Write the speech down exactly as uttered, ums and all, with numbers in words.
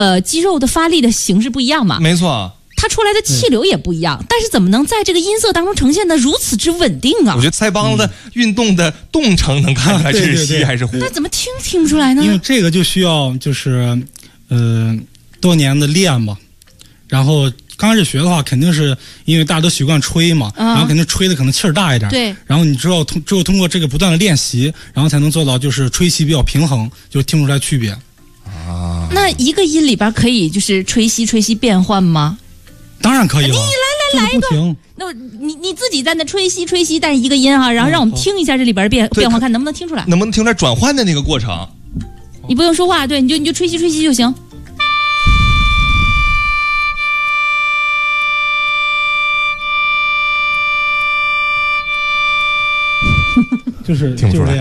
呃肌肉的发力的形式不一样嘛。 没错。 它出来的气流也不一样，但是怎么能在这个音色当中呈现的如此之稳定啊？ 我觉得腮帮子运动的动程能看出来这是吸还是呼。 那怎么听听不出来呢？ 因为这个就需要就是呃多年的练吧。然后刚开始学的话，肯定是因为大家都习惯吹嘛， 嗯、 然后肯定吹的可能气儿大一点。 对。 然后你之后通只有通过这个不断的练习，然后才能做到就是吹气比较平衡，就听不出来区别。 啊。 那一个音里边可以就是吹吸吹吸变换吗？ 当然可以了。 你来来来一个，那你你自己在那吹吸吹吸，但是一个音哈、啊，然后让我们听一下这里边的变、嗯、变化，看能不能听出来， 能不能听出来转换的那个过程？ 你不用说话，对，你就你就吹吸吹吸就行。 就是听不出来。